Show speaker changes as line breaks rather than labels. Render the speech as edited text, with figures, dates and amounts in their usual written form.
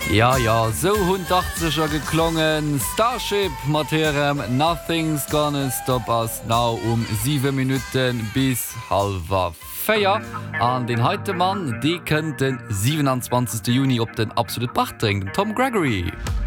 Ja, so hund 80er geklungen. Starship Materium, Nothing's Gonna Stop Us Now 7 Minuten bis 3:30. An den heute Mann, die könnt den 27. Juni op den absolut Bach trinken, Tom Gregory.